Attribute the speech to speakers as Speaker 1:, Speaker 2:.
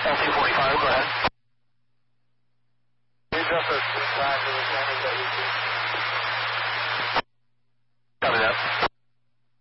Speaker 1: L245, go ahead.
Speaker 2: You just a time to the center that you